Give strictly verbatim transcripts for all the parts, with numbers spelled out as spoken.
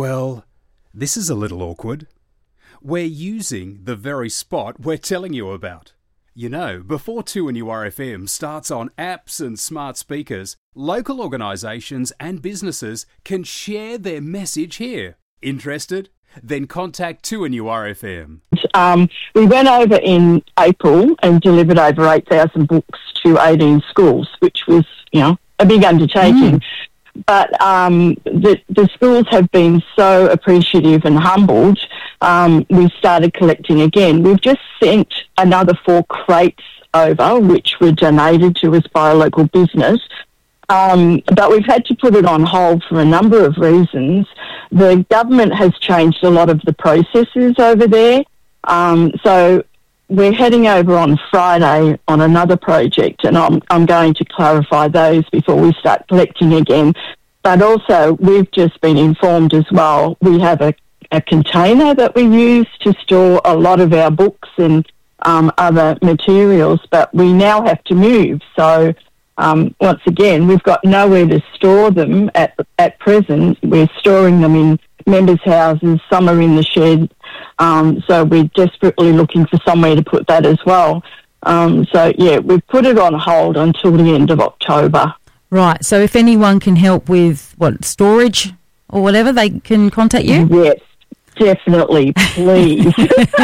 Well, this is a little awkward. We're using the very spot we're telling you about. You know, before two N U R F M starts on apps and smart speakers, local organisations and businesses can share their message here. Interested? Then contact two N U R F M. Um, we went over in April and delivered over eight thousand books to eighteen schools, which was, you know, a big undertaking. Mm. But um, the, the schools have been so appreciative and humbled. Um, we started collecting again. We've just sent another four crates over, which were donated to us by a local business. Um, but we've had to put it on hold for a number of reasons. The government has changed a lot of the processes over there. Um, so we're heading over on Friday on another project, and I'm, I'm going to clarify those before we start collecting again. But also, we've just been informed as well, we have a, a container that we use to store a lot of our books and um, other materials, but we now have to move. So um, once again, we've got nowhere to store them at, at present. We're storing them in members' houses, some are in the shed. Um, so we're desperately looking for somewhere to put that as well. Um, so, yeah, we've put it on hold until the end of October. Right. So if anyone can help with, what, storage or whatever, they can contact you? Yes, definitely, please.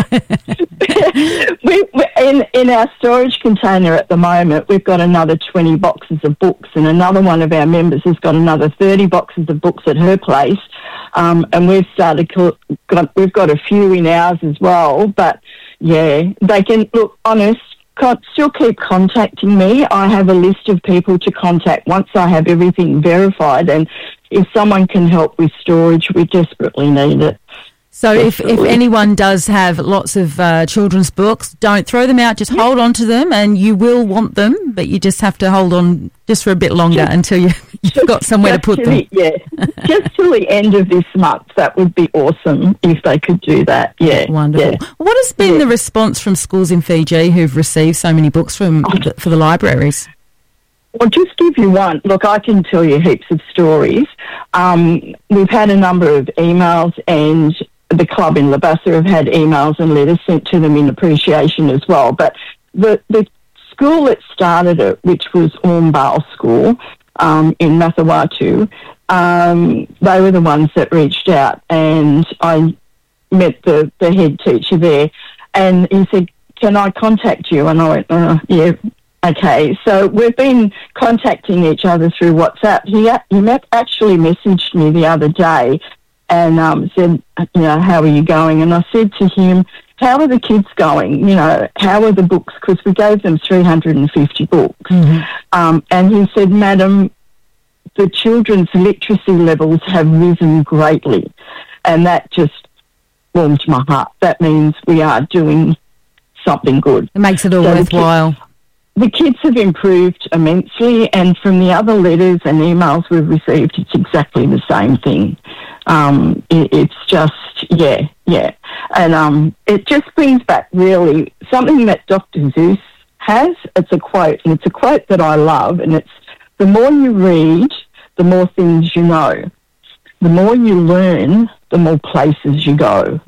we, we, in, in our storage container at the moment, we've got another twenty boxes of books, and another one of our members has got another thirty boxes of books at her place. Um, and we've started, got, we've got a few in ours as well. But, yeah, they can, look, honest, con- still keep contacting me. I have a list of people to contact once I have everything verified. And if someone can help with storage, we desperately need it. So if, if anyone does have lots of uh, children's books, don't throw them out, just yep. hold on to them, and you will want them, but you just have to hold on just for a bit longer just, until you, you've just, got somewhere to put them. The, yeah, just till the end of this month. That would be awesome if they could do that. Yeah, wonderful. Yeah. What has been yeah. the response from schools in Fiji who've received so many books from oh. for the libraries? I'll just give you one. Look, I can tell you heaps of stories. Um, we've had a number of emails, and the club in Labassa have had emails and letters sent to them in appreciation as well. But the, the school that started it, which was Ormbale School um, in Mathawatu, um, they were the ones that reached out, and I met the, the head teacher there, and he said, can I contact you? And I went, uh, yeah, okay. So we've been contacting each other through WhatsApp. He, he actually messaged me the other day and um, said, you know, how are you going? And I said to him, how are the kids going? You know, how are the books? Because we gave them three hundred fifty books. Mm-hmm. Um, and he said, Madam, the children's literacy levels have risen greatly. And that just warmed my heart. That means we are doing something good. It makes it all so worthwhile. The kids have improved immensely, and from the other letters and emails we've received, it's exactly the same thing. Um, it, it's just, yeah, yeah. And um, it just brings back really something that Doctor Zeus has. It's a quote, and it's a quote that I love, and it's, the more you read, the more things you know. The more you learn, the more places you go.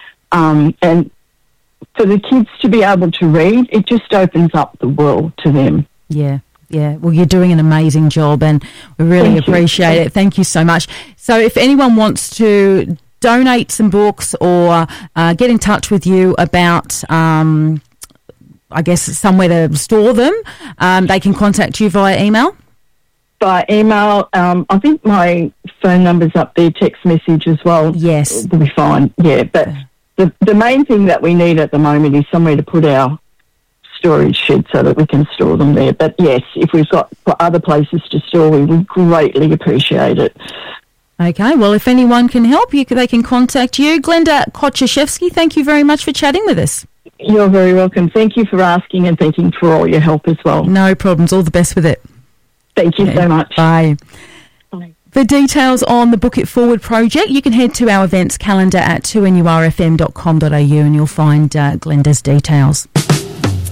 Um, and for the kids to be able to read, it just opens up the world to them. Yeah, yeah. Well, you're doing an amazing job, and we really Thank appreciate you. it. Thank you so much. So if anyone wants to donate some books or uh, get in touch with you about, um, I guess, somewhere to store them, um, they can contact you via email? By email. Um, I think my phone number's up there, text message as well. Yes. It'll be fine, yeah. But the, the main thing that we need at the moment is somewhere to put our storage shed so that we can store them there. But yes, if we've got other places to store, we would greatly appreciate it. Okay, well, if anyone can help, you, they can contact you. Glenda Koczaszewski, thank you very much for chatting with us. You're very welcome. Thank you for asking, and thank you for all your help as well. No problems. All the best with it. Thank you okay. so much. Bye. Bye. For details on the Book It Forward project, you can head to our events calendar at two n u r f m dot com dot a u and you'll find uh, Glenda's details.